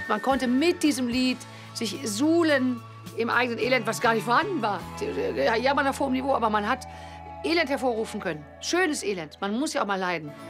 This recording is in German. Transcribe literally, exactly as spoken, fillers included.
man konnte mit diesem Lied sich suhlen im eigenen Elend, was gar nicht vorhanden war. Ja, man auf hohem Niveau, aber man hat Elend hervorrufen können. Schönes Elend. Man muss ja auch mal leiden.